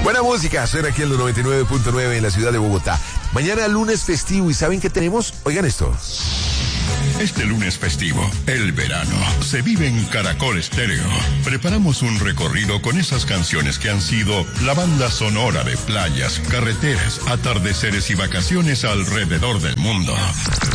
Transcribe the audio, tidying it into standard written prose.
Buena música, suena aquí en los 99.9 en la ciudad de Bogotá. Mañana lunes festivo, ¿y saben qué tenemos? Oigan esto. Este lunes festivo, el verano, se vive en Caracol Estéreo. Preparamos un recorrido con esas canciones que han sido la banda sonora de playas, carreteras, atardeceres y vacaciones alrededor del mundo.